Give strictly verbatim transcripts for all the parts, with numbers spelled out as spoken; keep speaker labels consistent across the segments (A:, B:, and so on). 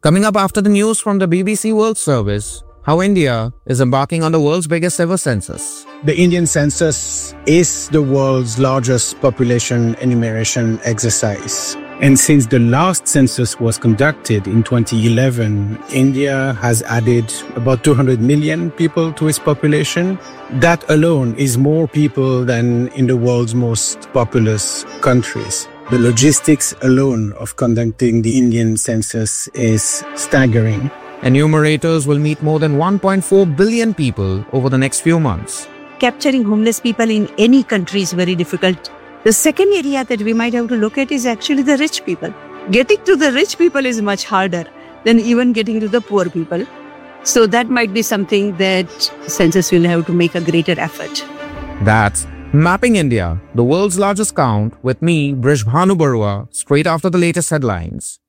A: Coming up after the news from the B B C World Service, how India is embarking on the world's biggest ever census.
B: The Indian census is the world's largest population enumeration exercise. And since the last census was conducted in twenty eleven, India has added about two hundred million people to its population. That alone is more people than in the world's most populous countries. The logistics alone of conducting the Indian census is staggering.
A: Enumerators will meet more than one point four billion people over the next few months.
C: Capturing homeless people in any country is very difficult. The second area that we might have to look at is actually the rich people. Getting to the rich people is much harder than even getting to the poor people. So that might be something that census will have to make a greater effort.
A: That's Mapping India, the world's largest count, with me, Brishbhanu Barua, straight after the latest headlines.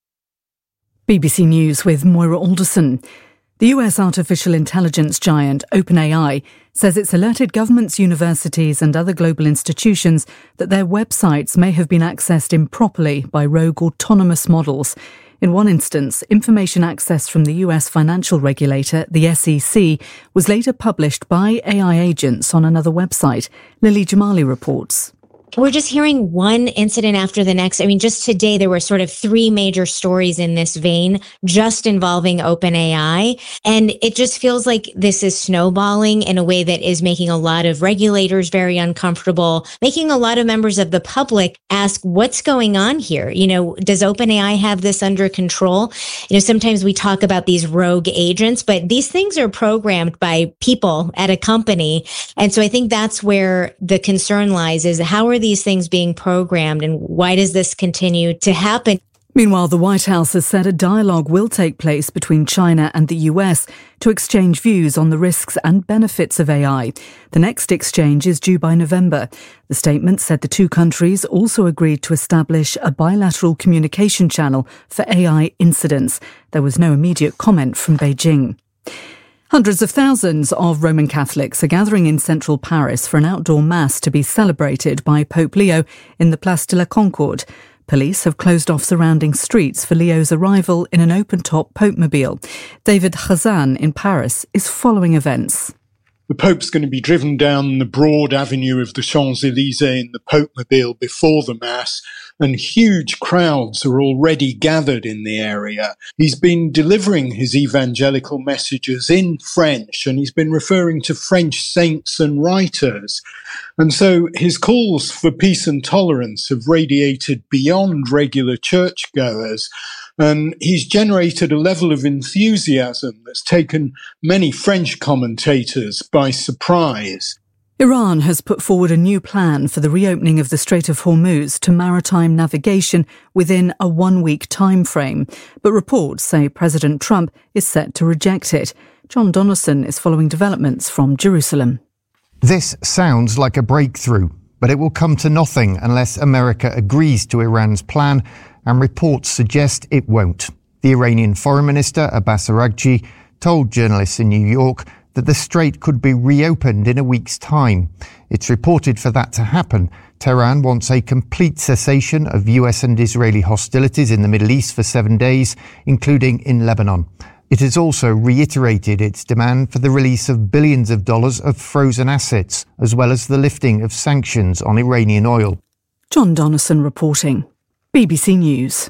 D: B B C News with Moira Alderson. The U S artificial intelligence giant OpenAI says it's alerted governments, universities and other global institutions that their websites may have been accessed improperly by rogue autonomous models. In one instance, information accessed from the U S financial regulator, the S E C, was later published by A I agents on another website. Lily Jamali reports.
E: We're just hearing one incident after the next. I mean, just today, there were sort of three major stories in this vein, just involving OpenAI. And it just feels like this is snowballing in a way that is making a lot of regulators very uncomfortable, making a lot of members of the public ask, what's going on here? You know, does OpenAI have this under control? You know, sometimes we talk about these rogue agents, but these things are programmed by people at a company. And so I think that's where the concern lies, is how are these things being programmed and why does this continue to happen?
D: Meanwhile, the White House has said a dialogue will take place between China and the U S to exchange views on the risks and benefits of A I. The next exchange is due by November. The statement said the two countries also agreed to establish a bilateral communication channel for A I incidents. There was no immediate comment from Beijing. Hundreds of thousands of Roman Catholics are gathering in central Paris for an outdoor mass to be celebrated by Pope Leo in the Place de la Concorde. Police have closed off surrounding streets for Leo's arrival in an open-top Pope-mobile. David Khazan in Paris is following events.
F: The Pope's going to be driven down the broad avenue of the Champs-Élysées in the Pope-mobile before the Mass, and huge crowds are already gathered in the area. He's been delivering his evangelical messages in French, and he's been referring to French saints and writers. And so his calls for peace and tolerance have radiated beyond regular churchgoers, and he's generated a level of enthusiasm that's taken many French commentators by surprise.
D: Iran has put forward a new plan for the reopening of the Strait of Hormuz to maritime navigation within a one-week time frame, but reports say President Trump is set to reject it. John Donaldson is following developments from Jerusalem.
G: This sounds like a breakthrough, but it will come to nothing unless America agrees to Iran's plan, and reports suggest it won't. The Iranian Foreign Minister, Abbas Araghchi, told journalists in New York that the strait could be reopened in a week's time. It's reported for that to happen, Tehran wants a complete cessation of U S and Israeli hostilities in the Middle East for seven days, including in Lebanon. It has also reiterated its demand for the release of billions of dollars of frozen assets, as well as the lifting of sanctions on Iranian oil.
D: John Donaldson reporting. B B C News.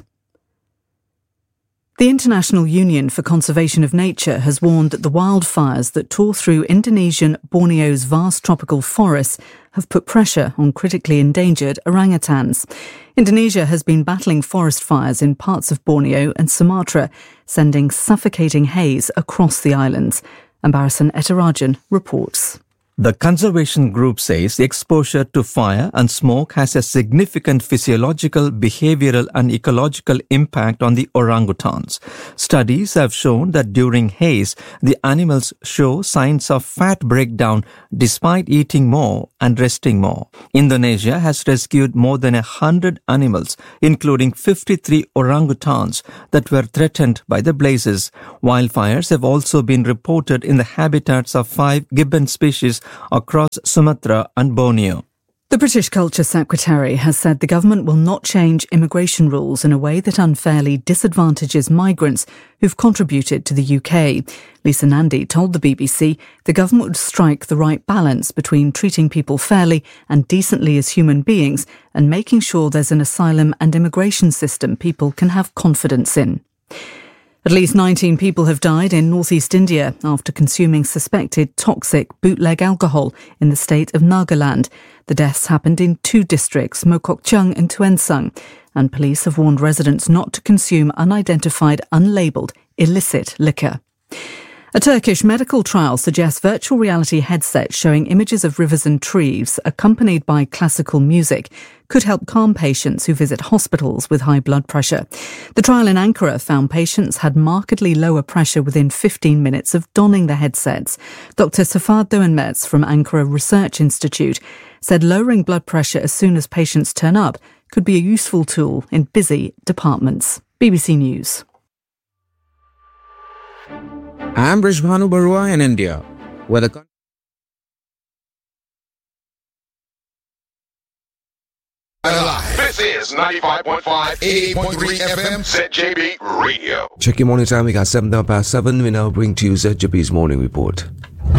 D: The International Union for Conservation of Nature has warned that the wildfires that tore through Indonesian Borneo's vast tropical forests have put pressure on critically endangered orangutans. Indonesia has been battling forest fires in parts of Borneo and Sumatra, sending suffocating haze across the islands. Ambarasan Etarajan reports.
H: The conservation group says the exposure to fire and smoke has a significant physiological, behavioral and ecological impact on the orangutans. Studies have shown that during haze, the animals show signs of fat breakdown despite eating more and resting more. Indonesia has rescued more than one hundred animals, including fifty-three orangutans that were threatened by the blazes. Wildfires have also been reported in the habitats of five gibbon species across Sumatra and Borneo.
D: The British Culture Secretary has said the government will not change immigration rules in a way that unfairly disadvantages migrants who've contributed to the U K. Lisa Nandy told the B B C the government would strike the right balance between treating people fairly and decently as human beings and making sure there's an asylum and immigration system people can have confidence in. At least nineteen people have died in northeast India after consuming suspected toxic bootleg alcohol in the state of Nagaland. The deaths happened in two districts, Mokokchung and Tuensang, and police have warned residents not to consume unidentified, unlabelled, illicit liquor. A Turkish medical trial suggests virtual reality headsets showing images of rivers and trees, accompanied by classical music, could help calm patients who visit hospitals with high blood pressure. The trial in Ankara found patients had markedly lower pressure within fifteen minutes of donning the headsets. Doctor Safar Doğanmetz from Ankara Research Institute said lowering blood pressure as soon as patients turn up could be a useful tool in busy departments. B B C News.
A: I'm Brishbhanu Barua in India, where the
I: This is ninety-five point five, eighty-eight point three F M, Z J B Radio.
J: Check your morning time. We got seven down past seven. We now bring to you Z J B's morning report.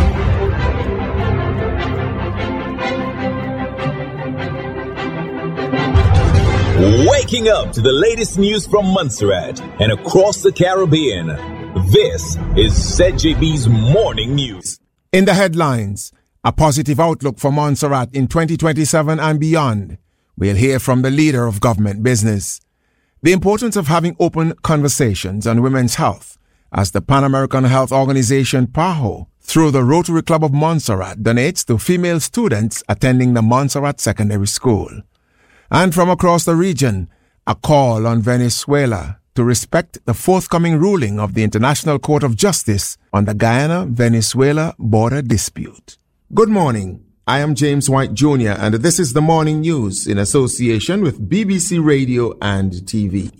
K: Waking up to the latest news from Montserrat and across the Caribbean. This is Z J B's morning news.
L: In the headlines, a positive outlook for Montserrat in twenty twenty-seven and beyond. We'll hear from the leader of government business. The importance of having open conversations on women's health as the Pan American Health Organization PAHO, through the Rotary Club of Montserrat, donates to female students attending the Montserrat Secondary School. And from across the region, a call on Venezuela to respect the forthcoming ruling of the International Court of Justice on the Guyana-Venezuela border dispute. Good morning. I am James White Junior and this is the morning news in association with B B C Radio and T V.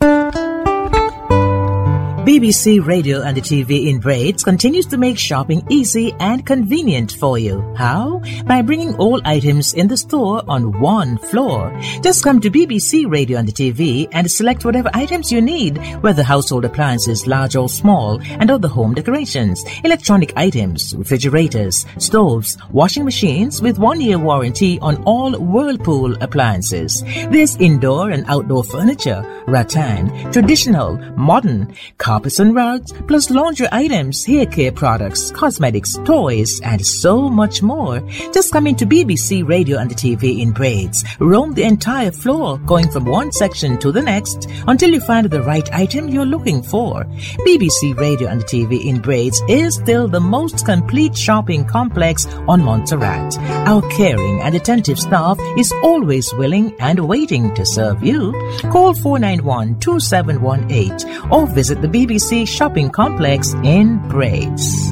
M: B B C Radio and the T V in Braids continues to make shopping easy and convenient for you. How? By bringing all items in the store on one floor. Just come to B B C Radio and the T V and select whatever items you need, whether household appliances, large or small, and other home decorations, electronic items, refrigerators, stoves, washing machines with one-year warranty on all Whirlpool appliances. There's indoor and outdoor furniture, rattan, traditional, modern, carpets and rugs, plus laundry items, hair care products, cosmetics, toys, and so much more. Just come into B B C Radio and the T V in Braids. Roam the entire floor, going from one section to the next until you find the right item you're looking for. B B C Radio and the T V in Braids is still the most complete shopping complex on Montserrat. Our caring and attentive staff is always willing and waiting to serve you. Call four nine one, two seven one eight or visit the B B C shopping complex in Braids.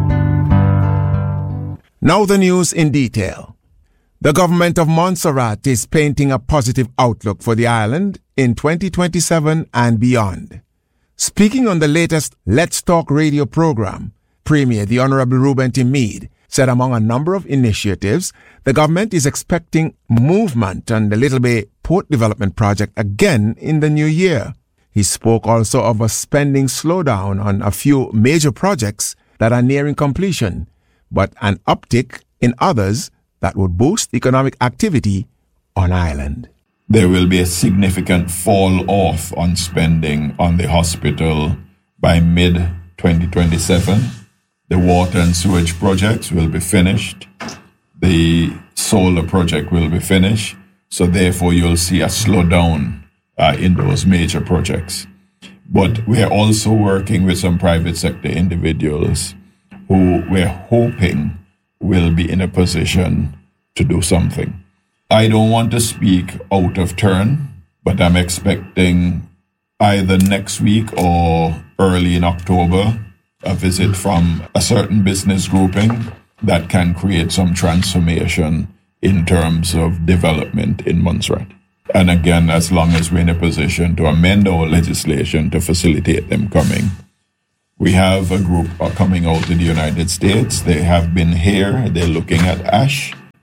L: Now the news in detail. The government of Montserrat is painting a positive outlook for the island in twenty twenty-seven and beyond. Speaking on the latest Let's Talk radio program, Premier the Honorable Reuben T. Meade said among a number of initiatives, the government is expecting movement on the Little Bay Port Development Project again in the new year. He spoke also of a spending slowdown on a few major projects that are nearing completion, but an uptick in others that would boost economic activity on island.
N: There will be a significant fall off on spending on the hospital by mid twenty twenty-seven. The water and sewage projects will be finished. The solar project will be finished. So therefore you'll see a slowdown Uh, in those major projects. But we are also working with some private sector individuals who we're hoping will be in a position to do something. I don't want to speak out of turn, but I'm expecting either next week or early in October a visit from a certain business grouping that can create some transformation in terms of development in Montserrat. And again, as long as we're in a position to amend our legislation to facilitate them coming. We have a group coming out to the United States. They have been here. They're looking at ash.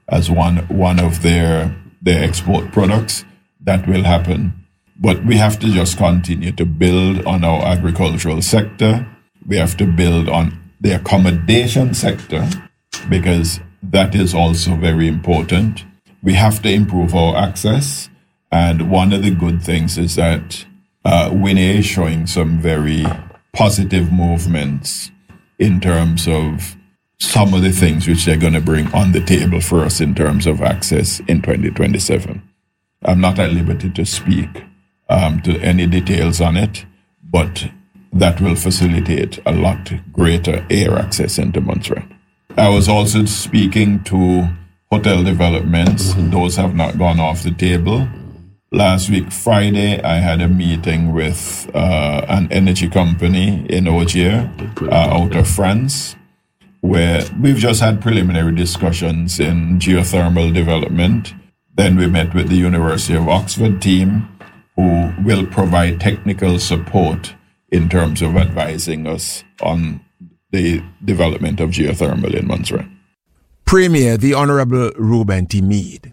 N: as one one of their their export products. That will happen. But we have to just continue to build on our agricultural sector. We have to build on the accommodation sector, because that is also very important. We have to improve our access. And one of the good things is that uh, Winnie is showing some very positive movements in terms of some of the things which they're going to bring on the table for us in terms of access in twenty twenty-seven. I'm not at liberty to speak um, to any details on it, but that will facilitate a lot greater air access into Montserrat. I was also speaking to hotel developments. Mm-hmm. Those have not gone off the table. Last week, Friday, I had a meeting with uh, an energy company in Ogier, uh, out of France, where we've just had preliminary discussions in geothermal development. Then we met with the University of Oxford team, who will provide technical support in terms of advising us on the development of geothermal in Montserrat.
L: Premier the Honourable Reuben T. Mead.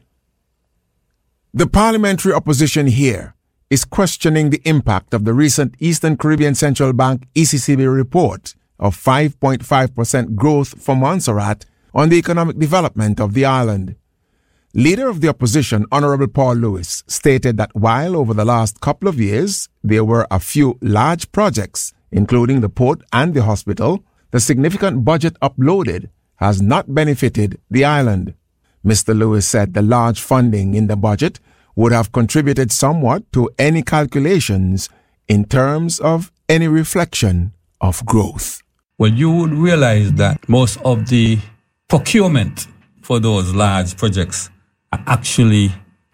L: The parliamentary opposition here is questioning the impact of the recent Eastern Caribbean Central Bank E C C B report of five point five percent growth for Montserrat on the economic development of the island. Leader of the opposition, Honourable Paul Lewis, stated that while over the last couple of years there were a few large projects, including the port and the hospital, the significant budget uploaded has not benefited the island. Mister Lewis said the large funding in the budget would have contributed somewhat to any calculations in terms of any reflection of growth.
O: Well, you would realize that most of the procurement for those large projects are actually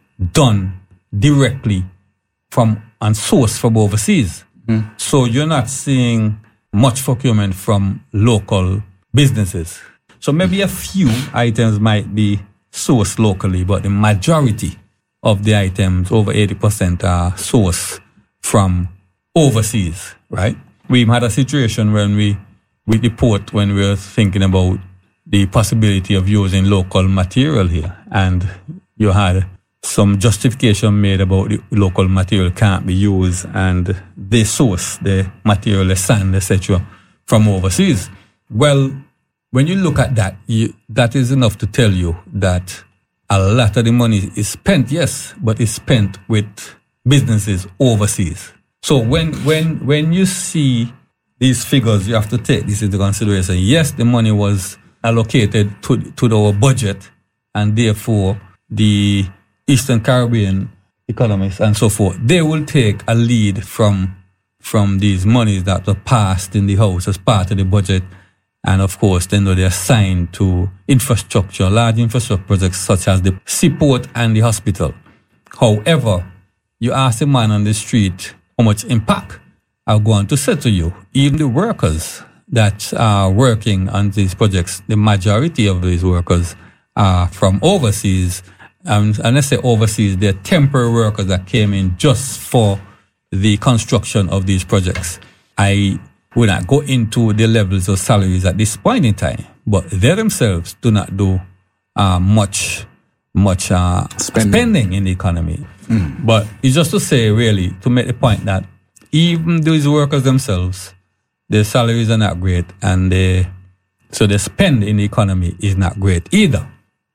O: done directly from and sourced from overseas. Mm. So you're not seeing much procurement from local businesses. So maybe a few items might be sourced locally, but the majority of the items, over eighty percent, are sourced from overseas, right? We've had a situation when we, with the port, when we were thinking about the possibility of using local material here, and you had some justification made about the local material can't be used, and they source the material, the sand, et cetera, from overseas. Well, when you look at that, you, that is enough to tell you that a lot of the money is spent, yes, but it's spent with businesses overseas. So when when when you see these figures, you have to take this into consideration. Yes, the money was allocated to to our budget, and therefore the Eastern Caribbean economists and so forth, they will take a lead from from these monies that were passed in the House as part of the budget. And of course, then they're assigned to infrastructure, large infrastructure projects such as the seaport and the hospital. However, you ask a man on the street how much impact I'm going to say to you, even the workers that are working on these projects, the majority of these workers are from overseas. Um, and let's say overseas, they're temporary workers that came in just for the construction of these projects. I will not go into the levels of salaries at this point in time, but they themselves do not do uh, much much uh, spending. spending in the economy. Mm. But it's just to say, really, to make the point that even these workers themselves, their salaries are not great, and they, so the spend in the economy is not great either.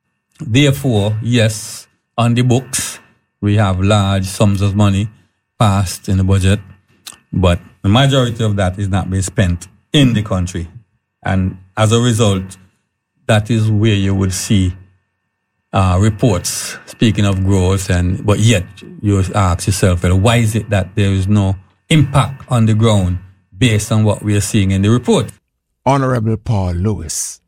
O: Therefore, yes, on the books, we have large sums of money passed in the budget, but the majority of that is not being spent in the country. And as a result, that is where you would see uh, reports speaking of growth, and but yet you ask yourself, well, why is it that there is no impact on the ground based on what we are seeing in the report?
L: Honorable Paul Lewis.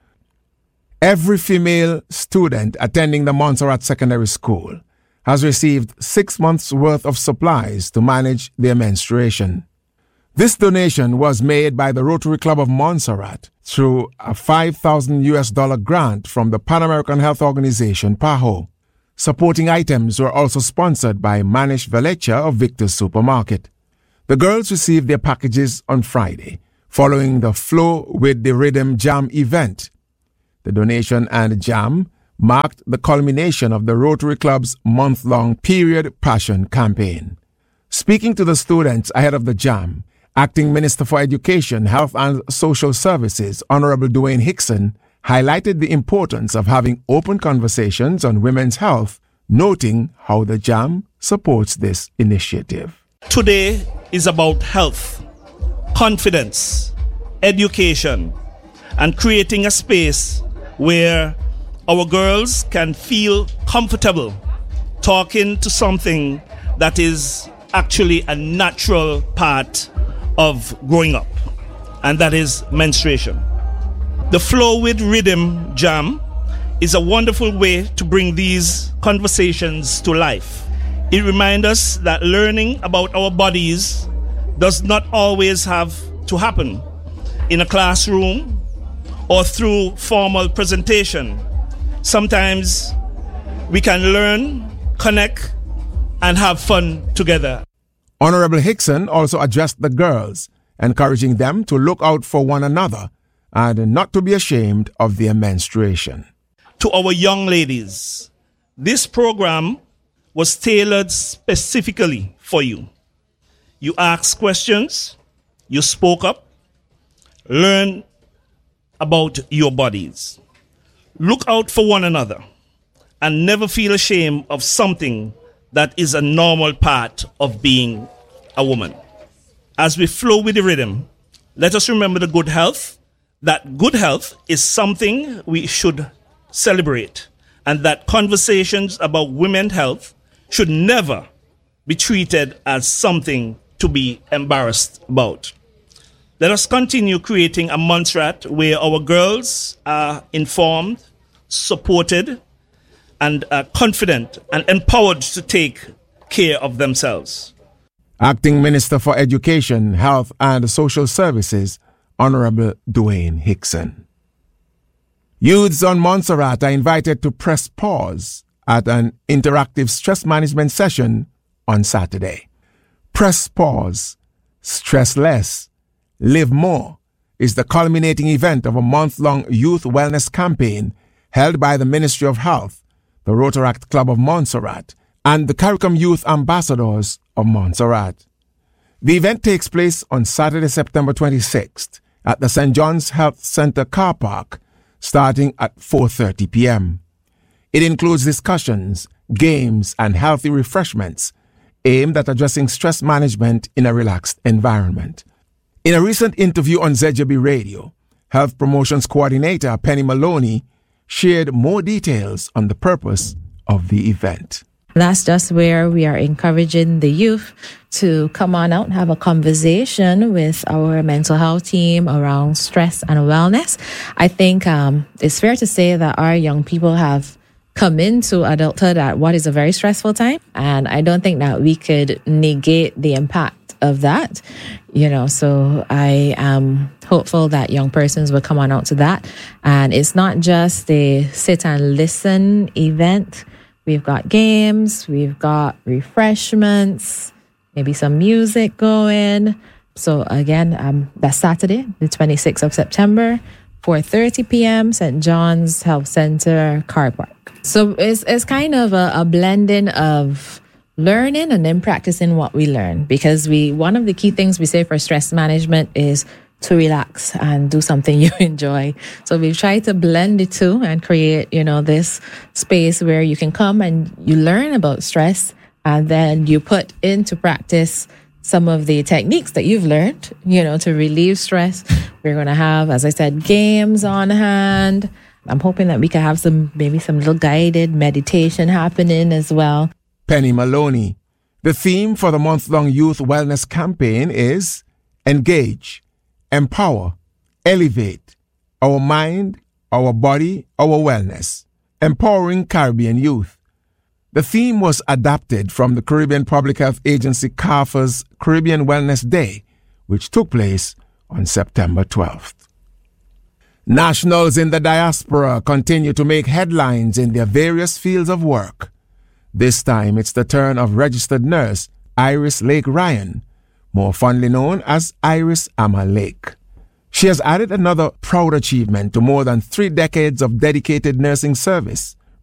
L: Every female student attending the Montserrat Secondary School has received six months' worth of supplies to manage their menstruation. This donation was made by the Rotary Club of Montserrat through a five thousand U S dollar grant from the Pan American Health Organization, PAHO. Supporting items were also sponsored by Manish Valecha of Victor's Supermarket. The girls received their packages on Friday, following the Flow with the Rhythm Jam event. The donation and jam marked the culmination of the Rotary Club's month-long Period Passion campaign. Speaking to the students ahead of the jam, Acting Minister for Education, Health and Social Services, Honorable Dwayne Hickson, highlighted the importance of having open conversations on women's health, noting how the jam supports this initiative.
P: Today is about health, confidence, education, and creating a space where our girls can feel comfortable talking to something that is actually a natural part of growing up, and that is menstruation. The Flow with Rhythm Jam is a wonderful way to bring these conversations to life. It reminds us that learning about our bodies does not always have to happen in a classroom or through formal presentation. Sometimes we can learn, connect, and have fun together.
L: Honorable Hickson also addressed the girls, encouraging them to look out for one another and not to be ashamed of their menstruation.
P: To our young ladies, this program was tailored specifically for you. You asked questions, you spoke up, learn about your bodies. Look out for one another and never feel ashamed of something that is a normal part of being a woman. As we flow with the rhythm, let us remember the good health, that good health is something we should celebrate, and that conversations about women's health should never be treated as something to be embarrassed about. Let us continue creating a Montserrat where our girls are informed, supported, and are confident and empowered to take care of themselves.
L: Acting Minister for Education, Health and Social Services, Honorable Dwayne Hickson. Youths on Montserrat are invited to press pause at an interactive stress management session on Saturday. Press pause, stress less, live more is the culminating event of a month-long youth wellness campaign held by the Ministry of Health, the Rotaract Club of Montserrat, and the CARICOM Youth Ambassadors of Montserrat. The event takes place on Saturday, September twenty-sixth at the Saint John's Health Center car park, starting at four thirty p.m. It includes discussions, games, and healthy refreshments aimed at addressing stress management in a relaxed environment. In a recent interview on Z J B Radio, Health Promotions Coordinator Penny Maloney shared more details on the purpose of the event.
Q: That's just where we are encouraging the youth to come on out and have a conversation with our mental health team around stress and wellness. I think um, it's fair to say that our young people have come into adulthood at what is a very stressful time. And I don't think that we could negate the impact of that. You know, so I am hopeful that young persons will come on out to that. And it's not just a sit and listen event. We've got games, we've got refreshments, maybe some music going. So again, um, that's Saturday, the twenty-sixth of September, four thirty p.m., Saint John's Health Center car park. So it's it's kind of a, a blending of learning and then practicing what we learn, because we one of the key things we say for stress management is to relax and do something you enjoy. So we've tried to blend the two and create, you know, this space where you can come and you learn about stress, and then you put into practice some of the techniques that you've learned, you know, to relieve stress. We're going to have, as I said, games on hand. I'm hoping that we can have some, maybe some little guided meditation happening as well.
L: Penny Maloney. The theme for the month-long youth wellness campaign is engage, empower, elevate our mind, our body, our wellness, empowering Caribbean youth. The theme was adapted from the Caribbean Public Health Agency C A F A's Caribbean Wellness Day, which took place on September twelfth. Nationals in the diaspora continue to make headlines in their various fields of work. This time it's the turn of registered nurse Iris Lake Ryan, more fondly known as Iris Amma Lake. She has added another proud achievement to more than three decades of dedicated nursing service,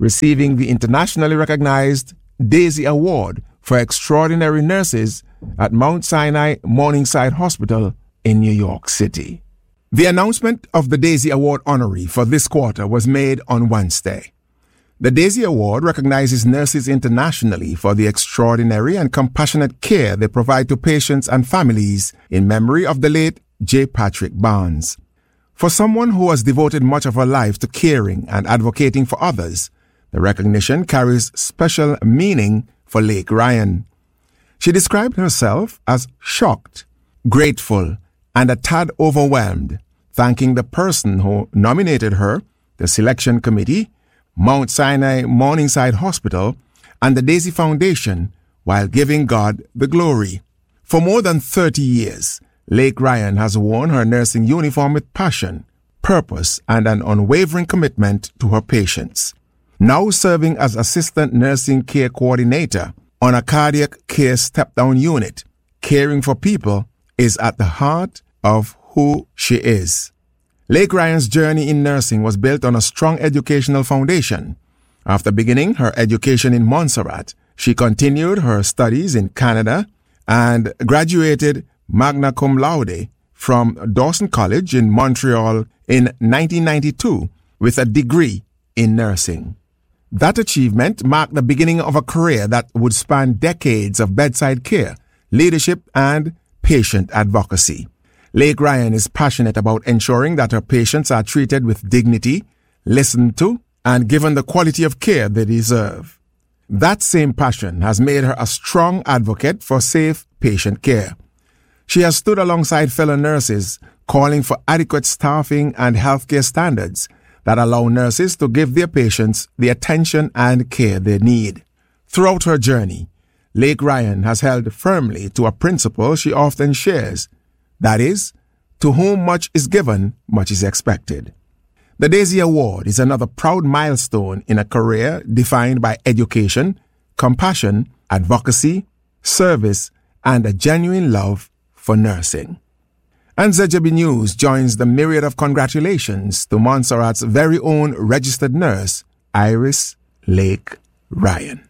L: receiving the internationally recognized Daisy Award for Extraordinary Nurses at Mount Sinai Morningside Hospital in New York City. The announcement of the Daisy Award honoree for this quarter was made on Wednesday. The Daisy Award recognizes nurses internationally for the extraordinary and compassionate care they provide to patients and families in memory of the late J. Patrick Barnes. For someone who has devoted much of her life to caring and advocating for others, the recognition carries special meaning for Lake Ryan. She described herself as shocked, grateful, and a tad overwhelmed, thanking the person who nominated her, the selection committee, Mount Sinai Morningside Hospital, and the Daisy Foundation, while giving God the glory. For more than thirty years, Lake Ryan has worn her nursing uniform with passion, purpose, and an unwavering commitment to her patients. Now serving as Assistant Nursing Care Coordinator on a cardiac care step-down unit, caring for people is at the heart of who she is. Lake Ryan's journey in nursing was built on a strong educational foundation. After beginning her education in Montserrat, she continued her studies in Canada and graduated magna cum laude from Dawson College in Montreal in nineteen ninety-two with a degree in nursing. That achievement marked the beginning of a career that would span decades of bedside care, leadership, and patient advocacy. Lake Ryan is passionate about ensuring that her patients are treated with dignity, listened to, and given the quality of care they deserve. That same passion has made her a strong advocate for safe patient care. She has stood alongside fellow nurses, calling for adequate staffing and healthcare standards that allow nurses to give their patients the attention and care they need. Throughout her journey, Lake Ryan has held firmly to a principle she often shares, that is, to whom much is given, much is expected. The Daisy Award is another proud milestone in a career defined by education, compassion, advocacy, service, and a genuine love for nursing. And Z J B News joins the myriad of congratulations to Montserrat's very own registered nurse, Iris Lake Ryan.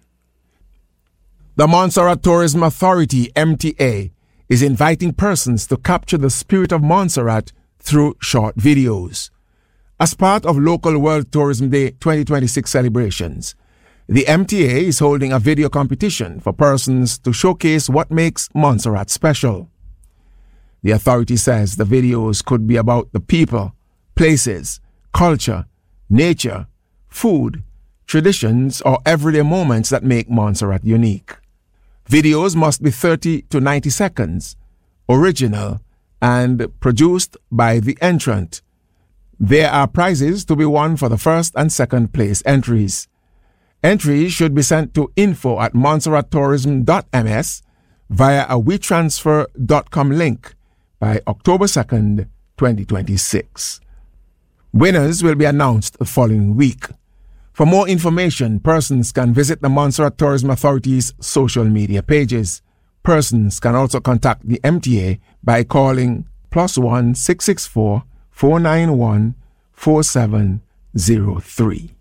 L: The Montserrat Tourism Authority, M T A, is inviting persons to capture the spirit of Montserrat through short videos. As part of Local World Tourism Day twenty twenty-six celebrations, the M T A is holding a video competition for persons to showcase what makes Montserrat special. The authority says the videos could be about the people, places, culture, nature, food, traditions, or everyday moments that make Montserrat unique. Videos must be thirty to ninety seconds, original, and produced by the entrant. There are prizes to be won for the first and second place entries. Entries should be sent to info at montserrat tourism dot m s via a we transfer dot com link by October second, twenty twenty-six. Winners will be announced the following week. For more information, persons can visit the Montserrat Tourism Authority's social media pages. Persons can also contact the M T A by calling plus one six six four, four nine one, four seven zero three.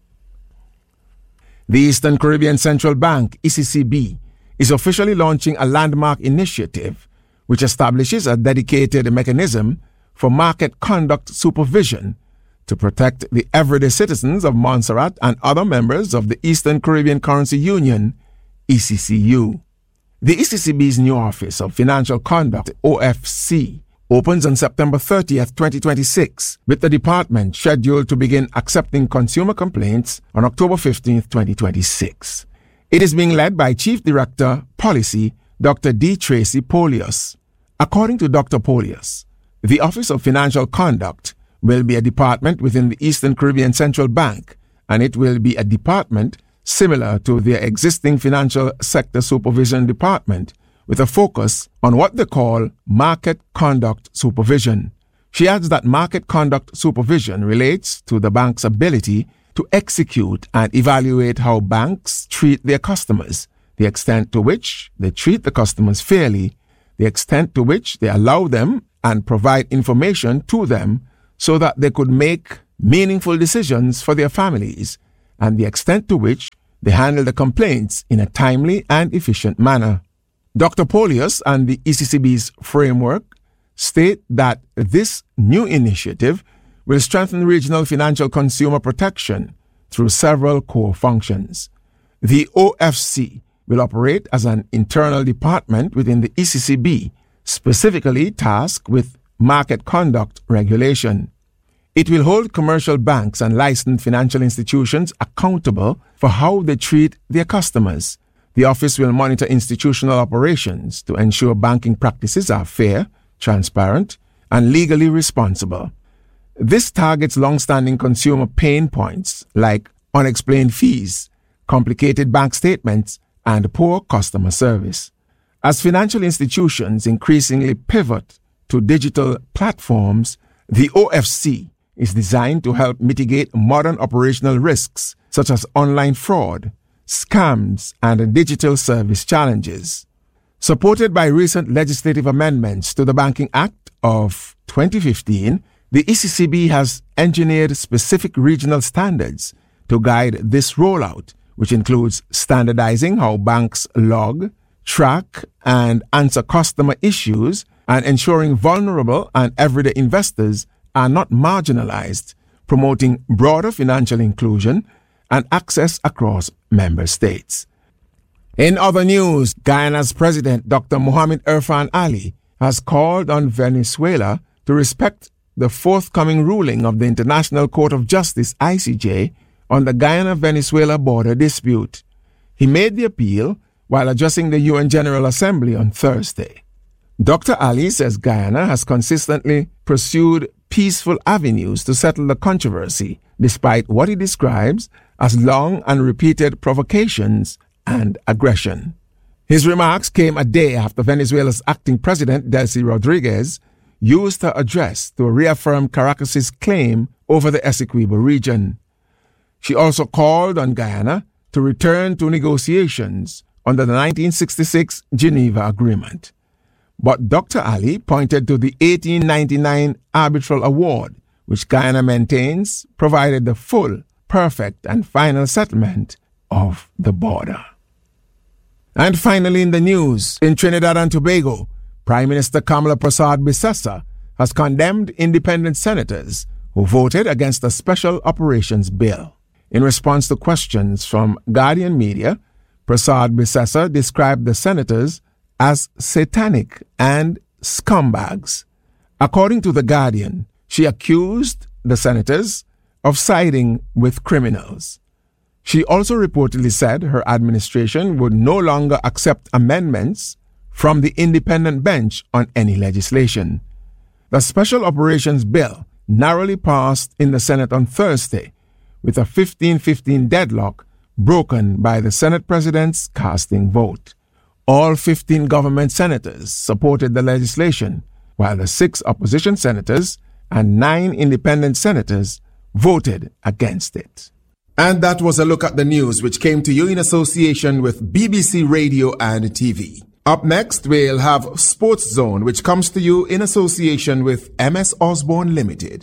L: The Eastern Caribbean Central Bank, E C C B, is officially launching a landmark initiative which establishes a dedicated mechanism for market conduct supervision to protect the everyday citizens of Montserrat and other members of the Eastern Caribbean Currency Union, E C C U. The E C C B's new Office of Financial Conduct, O F C, opens on September thirtieth, twenty twenty-six, with the department scheduled to begin accepting consumer complaints on October fifteenth, twenty twenty-six. It is being led by Chief Director, Policy, Doctor D. Tracy Polius. According to Doctor Polius, the Office of Financial Conduct will be a department within the Eastern Caribbean Central Bank, and it will be a department similar to their existing Financial Sector Supervision Department, with a focus on what they call market conduct supervision. She adds that market conduct supervision relates to the bank's ability to execute and evaluate how banks treat their customers, the extent to which they treat the customers fairly, the extent to which they allow them and provide information to them so that they could make meaningful decisions for their families, and the extent to which they handle the complaints in a timely and efficient manner. Doctor Polius and the E C C B's framework state that this new initiative will strengthen regional financial consumer protection through several core functions. The O F C will operate as an internal department within the E C C B, specifically tasked with market conduct regulation. It will hold commercial banks and licensed financial institutions accountable for how they treat their customers. The office will monitor institutional operations to ensure banking practices are fair, transparent, and legally responsible. This targets long-standing consumer pain points like unexplained fees, complicated bank statements, and poor customer service. As financial institutions increasingly pivot to digital platforms, the O F C is designed to help mitigate modern operational risks such as online fraud, scams, and digital service challenges. Supported by recent legislative amendments to the Banking Act of twenty fifteen, the E C C B has engineered specific regional standards to guide this rollout, which includes standardizing how banks log, track, and answer customer issues, and ensuring vulnerable and everyday investors are not marginalized, promoting broader financial inclusion and access across member states. In other news, Guyana's President Doctor Mohamed Irfan Ali has called on Venezuela to respect the forthcoming ruling of the International Court of Justice, I C J, on the Guyana-Venezuela border dispute. He made the appeal while addressing the U N General Assembly on Thursday. Doctor Ali says Guyana has consistently pursued peaceful avenues to settle the controversy, despite what he describes as long and repeated provocations and aggression. His remarks came a day after Venezuela's acting president, Delcy Rodriguez, used her address to reaffirm Caracas's claim over the Essequibo region. She also called on Guyana to return to negotiations under the nineteen sixty-six Geneva Agreement. But Doctor Ali pointed to the eighteen ninety-nine Arbitral Award, which Guyana maintains provided the full, perfect, and final settlement of the border. And finally in the news, in Trinidad and Tobago, Prime Minister Kamala Persad-Bissessar has condemned independent senators who voted against a special operations bill. In response to questions from Guardian Media, Persad-Bissessar described the senators as satanic and scumbags. According to The Guardian, she accused the senators of siding with criminals. She also reportedly said her administration would no longer accept amendments from the independent bench on any legislation. The Special Operations Bill narrowly passed in the Senate on Thursday, with a fifteen fifteen deadlock broken by the Senate President's casting vote. All fifteen government senators supported the legislation, while the six opposition senators and nine independent senators voted against it. And that was a look at the news, which came to you in association with B B C Radio and T V. Up next, we'll have Sports Zone, which comes to you in association with M S Osborne Limited.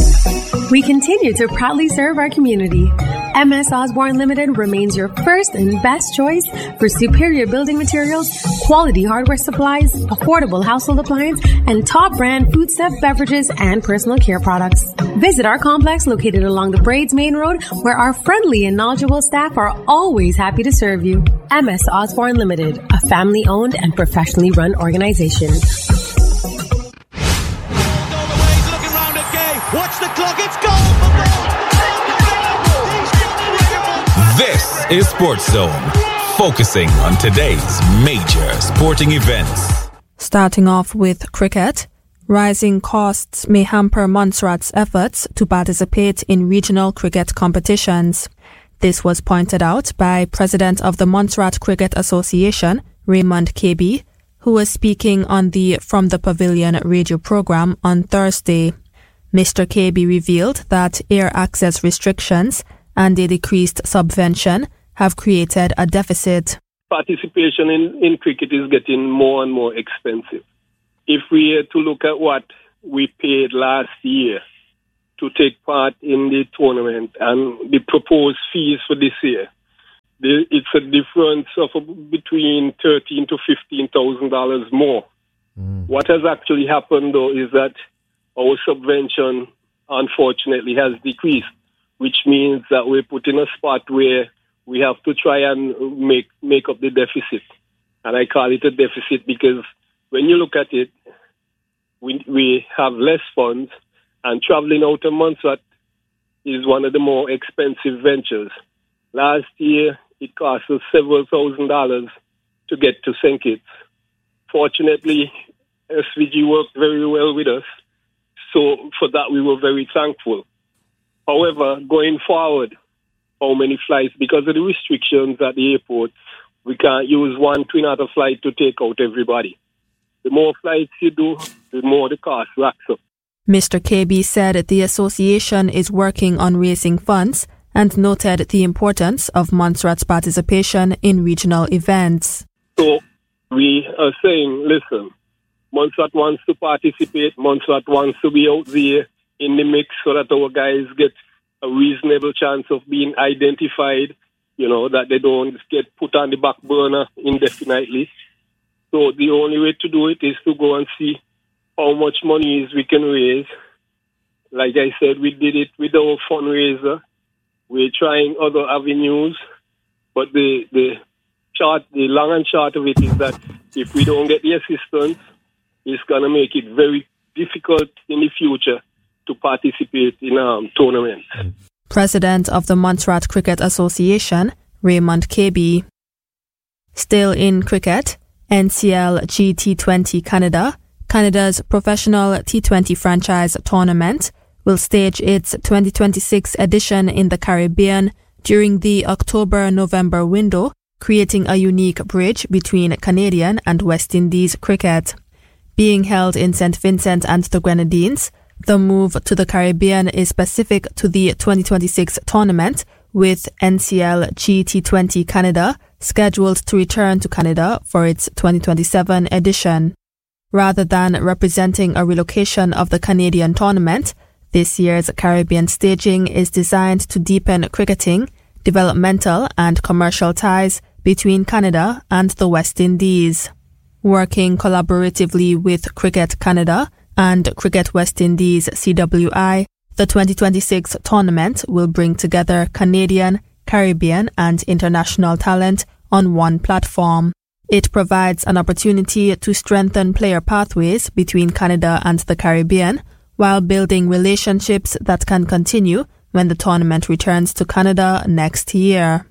R: We continue to proudly serve our community. M S Osborne Limited remains your first and best choice for superior building materials, quality hardware supplies, affordable household appliance, and top brand foodstuff, beverages, and personal care products. Visit our complex located along the Braids Main Road, where our friendly and knowledgeable staff are always happy to serve you. M S Osborne Limited, a family-owned and professionally run organization.
S: Watch the clock, it's goal!
K: This is Sports Zone, focusing on today's major sporting events.
T: Starting off with cricket, rising costs may hamper Montserrat's efforts to participate in regional cricket competitions. This was pointed out by President of the Montserrat Cricket Association, Raymond Kaby, who was speaking on the From the Pavilion radio program on Thursday. Mister Kaby revealed that air access restrictions and a decreased subvention have created a deficit.
U: Participation in, in cricket is getting more and more expensive. If we are to look at what we paid last year to take part in the tournament and the proposed fees for this year. The, it's a difference of a, between thirteen to fifteen thousand dollars more. Mm. What has actually happened, though, is that our subvention, unfortunately, has decreased, which means that we're put in a spot where we have to try and make make up the deficit. And I call it a deficit because when you look at it, we we have less funds, and traveling out of Montserrat is one of the more expensive ventures. Last year, it cost us several thousand dollars to get to Saint Kitts. Fortunately, S V G worked very well with us, so for that we were very thankful. However, going forward, how many flights? Because of the restrictions at the airport, we can't use one Twin Otter flight to take out everybody. The more flights you do, the more the cost racks up.
T: Mister K B said the association is working on raising funds and noted the importance of Montserrat's participation in regional events.
U: So we are saying, listen, Montserrat wants to participate, Montserrat wants to be out there in the mix so that our guys get a reasonable chance of being identified, you know, that they don't get put on the back burner indefinitely. So the only way to do it is to go and see how much money is we can raise. Like I said, we did it with our fundraiser. We're trying other avenues, but the the short, the long and short of it is that if we don't get the assistance, it's going to make it very difficult in the future to participate in um, tournaments.
T: President of the Montserrat Cricket Association, Raymond K B. Still in cricket, N C L G T twenty Canada, Canada's professional T twenty franchise tournament, will stage its twenty twenty-six edition in the Caribbean during the October-November window, creating a unique bridge between Canadian and West Indies cricket. Being held in Saint Vincent and the Grenadines, the move to the Caribbean is specific to the twenty twenty-six tournament, with N C L G T twenty Canada scheduled to return to Canada for its twenty twenty-seven edition. Rather than representing a relocation of the Canadian tournament, this year's Caribbean staging is designed to deepen cricketing, developmental and commercial ties between Canada and the West Indies. Working collaboratively with Cricket Canada and Cricket West Indies C W I, the twenty twenty-six tournament will bring together Canadian, Caribbean and international talent on one platform. It provides an opportunity to strengthen player pathways between Canada and the Caribbean, while building relationships that can continue when the tournament returns to Canada next year.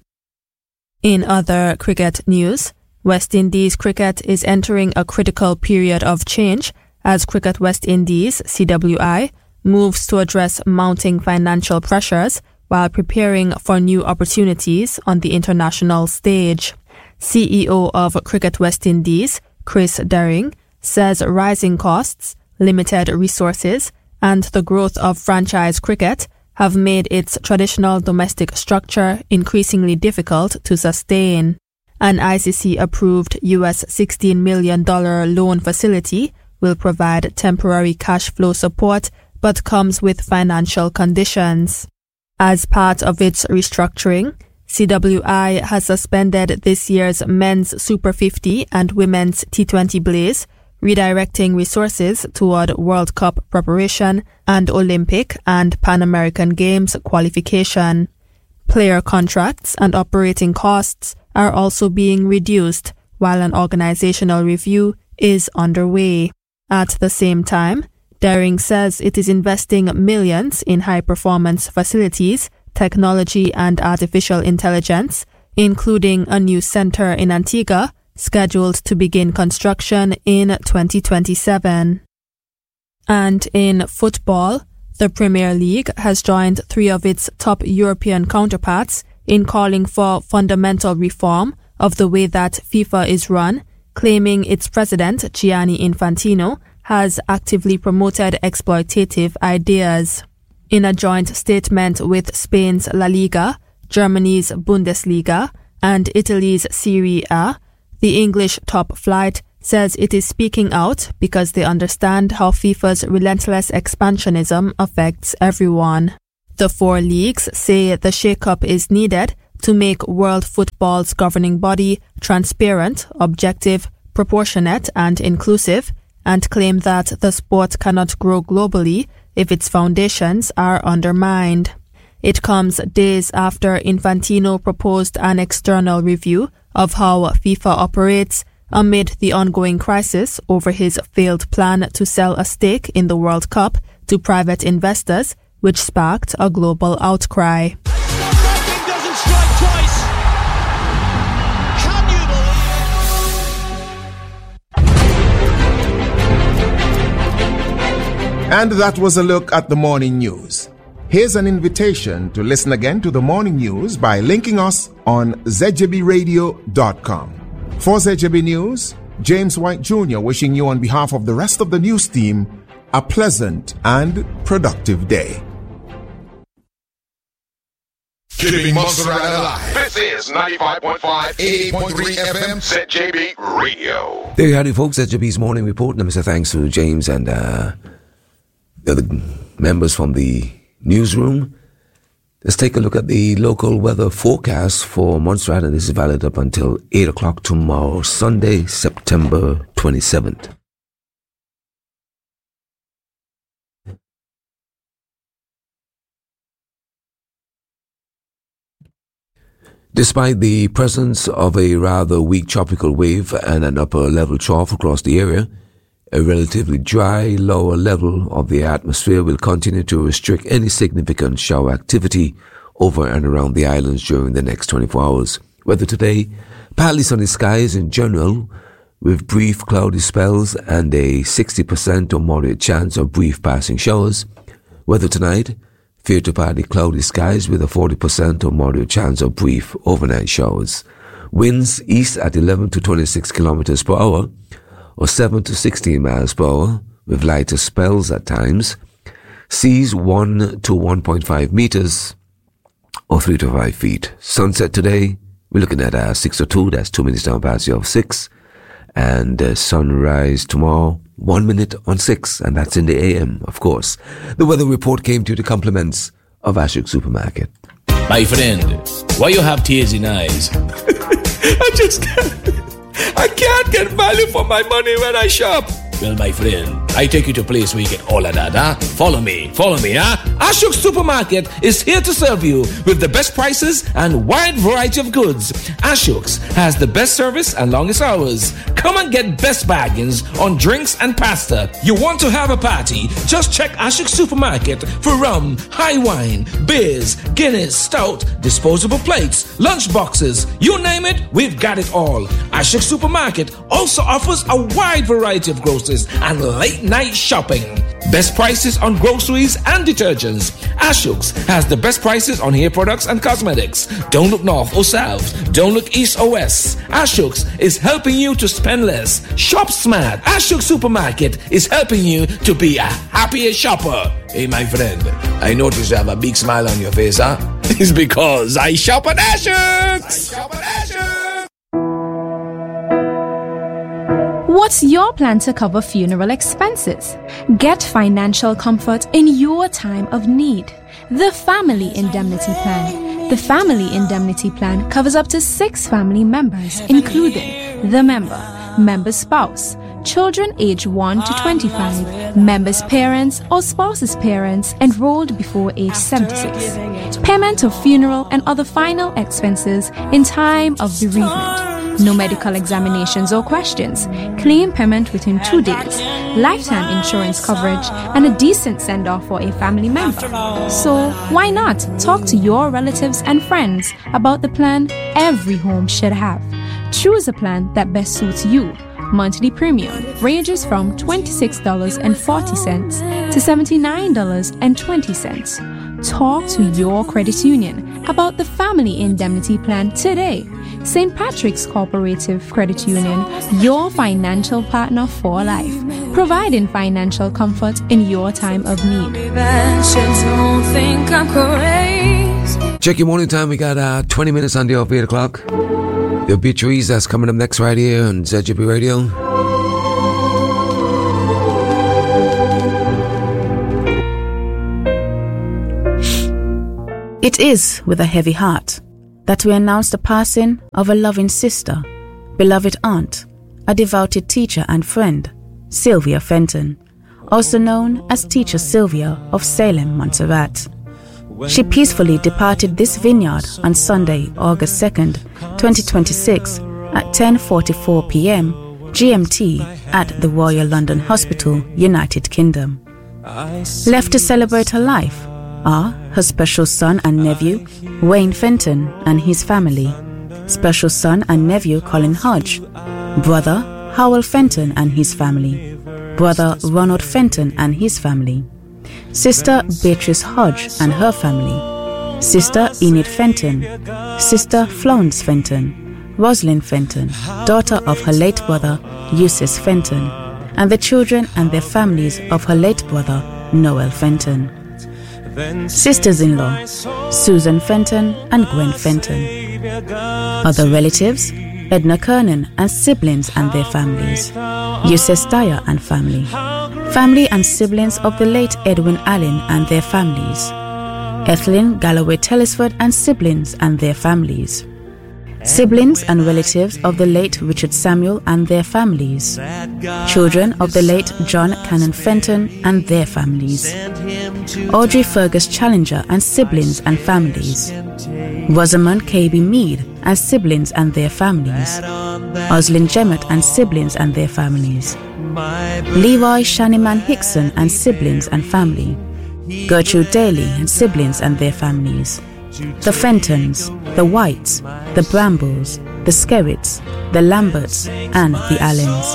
T: In other cricket news, West Indies cricket is entering a critical period of change as Cricket West Indies C W I moves to address mounting financial pressures while preparing for new opportunities on the international stage. C E O of Cricket West Indies, Chris Daring, says rising costs, limited resources, and the growth of franchise cricket have made its traditional domestic structure increasingly difficult to sustain. An I C C-approved U S sixteen million dollars loan facility will provide temporary cash flow support, but comes with financial conditions. As part of its restructuring, C W I has suspended this year's men's Super fifty and women's T twenty Blaze, redirecting resources toward World Cup preparation and Olympic and Pan American Games qualification. Player contracts and operating costs are also being reduced, while an organizational review is underway. At the same time, Daring says it is investing millions in high-performance facilities, technology and artificial intelligence, including a new center in Antigua, scheduled to begin construction in twenty twenty-seven. And in football, the Premier League has joined three of its top European counterparts in calling for fundamental reform of the way that FIFA is run, claiming its president, Gianni Infantino, has actively promoted exploitative ideas. In a joint statement with Spain's La Liga, Germany's Bundesliga, and Italy's Serie A, the English top flight says it is speaking out because they understand how FIFA's relentless expansionism affects everyone. The four leagues say the shake-up is needed to make world football's governing body transparent, objective, proportionate and inclusive, and claim that the sport cannot grow globally if its foundations are undermined. It comes days after Infantino proposed an external review of how FIFA operates amid the ongoing crisis over his failed plan to sell a stake in the World Cup to private investors, which sparked a global outcry.
L: And that was a look at the morning news. Here's an invitation to listen again to the morning news by linking us on z j b radio dot com. For Z J B News, James White Junior wishing you on behalf of the rest of the news team a pleasant and productive day.
I: Keeping Montserrat alive. This is ninety-five point five, eighty-eight point three F M, Z J B Radio.
J: There you have it, folks. Z J B's morning report. Let me say thanks to James and uh, the other members from the newsroom. Let's take a look at the local weather forecast for Montserrat, and this is valid up until eight o'clock tomorrow, Sunday, September twenty-seventh. Despite the presence of a rather weak tropical wave and an upper level trough across the area, a relatively dry lower level of the atmosphere will continue to restrict any significant shower activity over and around the islands during the next twenty-four hours. Weather today, partly sunny skies in general, with brief cloudy spells and a sixty percent or moderate chance of brief passing showers. Weather tonight, fair to partly cloudy skies with a forty percent or moderate chance of brief overnight showers. Winds east at eleven to twenty-six kilometers per hour, or seven to sixteen miles per hour, with lighter spells at times. Seas one to one point five meters, or three to five feet. Sunset today, we're looking at uh, six oh two, that's two minutes down past the hour of six. And uh, sunrise tomorrow, one minute on six, and that's in the A M, of course. The weather report came to the compliments of Ashok Supermarket.
S: My friend, why you have tears in eyes? I just can't. I can't get value for my money when I shop. Well, my friend, I take you to a place where you get all of that, huh? Follow me, follow me, huh? Ashok Supermarket is here to serve you with the best prices and wide variety of goods. Ashok's has the best service and longest hours. Come and get best bargains on drinks and pasta. You want to have a party? Just check Ashok Supermarket for rum, high wine, beers, Guinness, stout, disposable plates, lunch boxes. You name it, we've got it all. Ashok Supermarket also offers a wide variety of groceries and late night shopping. Best prices on groceries and detergents. Ashok's has the best prices on hair products and cosmetics. Don't look north or south. Don't look east or west. Ashok's is helping you to spend less. Shop smart. Ashok Supermarket is helping you to be a happier shopper. Hey, my friend, I notice you have a big smile on your face, huh? It's because I shop at Ashok's. I shop at Ashok's.
V: What's your plan to cover funeral expenses? Get financial comfort in your time of need. The Family Indemnity Plan. The Family Indemnity Plan covers up to six family members, including the member, member's spouse, children aged one to twenty-five, member's parents or spouse's parents enrolled before age seventy-six. Payment of funeral and other final expenses in time of bereavement. No medical examinations or questions. Claim payment within two days. Lifetime insurance coverage and a decent send-off for a family member. So why not talk to your relatives and friends about the plan every home should have. Choose a plan that best suits you. Monthly premium ranges from twenty-six dollars and forty cents to seventy-nine dollars and twenty cents. Talk to your credit union about the Family Indemnity Plan today. Saint Patrick's Cooperative Credit Union, your financial partner for life, providing financial comfort in your time of need.
J: Check your morning time. We got uh, twenty minutes on the off eight o'clock. The obituaries that's coming up next right here on Z J B Radio.
B: It is with a heavy heart that we announce the passing of a loving sister, beloved aunt, a devoted teacher and friend, Sylvia Fenton, also known as Teacher Sylvia of Salem, Montserrat. She peacefully departed this vineyard on Sunday, August second, twenty twenty-six at ten forty-four p.m. G M T at the Royal London Hospital, United Kingdom. Left to celebrate her life are her special son and nephew, Wayne Fenton and his family, special son and nephew Colin Hodge, brother Howell Fenton and his family, brother Ronald Fenton and his family, sister Beatrice Hodge and her family, sister Enid Fenton, sister Florence Fenton, Rosalind Fenton, daughter of her late brother Eustace Fenton, and the children and their families of her late brother Noel Fenton. Sisters-in-law, Susan Fenton and Gwen Fenton. Other relatives, Edna Kernan and siblings and their families, Eustace Dyer and family, family and siblings of the late Edwin Allen and their families, Ethelyn Galloway Tellisford and siblings and their families, siblings and relatives of the late Richard Samuel and their families, children of the late John Cannon Fenton and their families, Audrey Fergus Challenger and siblings and families, Rosamond K B Mead and siblings and their families, Oslin Jemmett and siblings and their families, Leroy Shaniman Hickson and siblings and family, Gertrude Daly and siblings and their families, the Fentons, the Whites, the Brambles, the Skerritts, the Lamberts, and the Allens.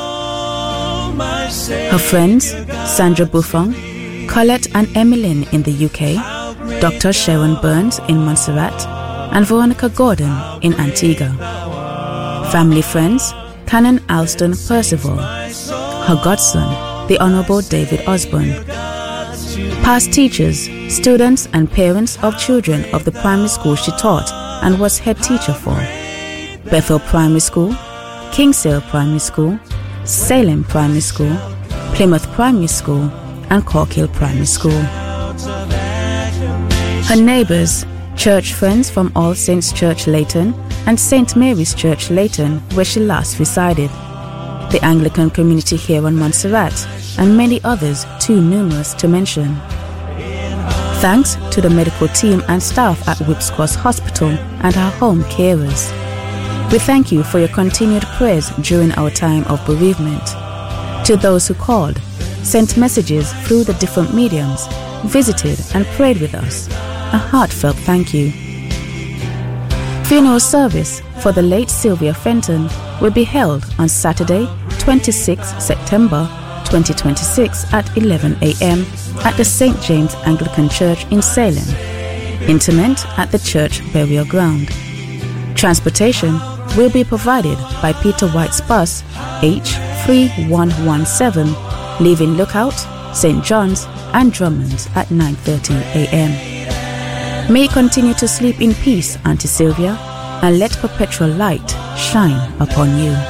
B: Her friends, Sandra Buffon, Colette and Emmeline in the U K, Doctor Sharon Burns in Montserrat, and Veronica Gordon in Antigua. Family friends, Canon Alston Percival, her godson, the Honourable David Osborne. Past teachers, students and parents of children of the primary school she taught and was head teacher for: Bethel Primary School, Kingsale Primary School, Salem Primary School, Plymouth Primary School, and Cork Hill Primary School. Her neighbours, church friends from All Saints Church Leighton and Saint Mary's Church Leighton, where she last resided, the Anglican community here on Montserrat, and many others too numerous to mention. Thanks to the medical team and staff at Whipps Cross Hospital and our home carers. We thank you for your continued prayers during our time of bereavement. To those who called, sent messages through the different mediums, visited and prayed with us, a heartfelt thank you. Funeral service for the late Sylvia Fenton will be held on Saturday, twenty-sixth September twenty twenty-six at eleven a.m. at the Saint James Anglican Church in Salem. Interment at the church burial ground. Transportation will be provided by Peter White's bus H three one one seven, leaving Lookout, Saint John's and Drummond's at nine thirty a.m. May you continue to sleep in peace, Auntie Sylvia, and let perpetual light shine upon you.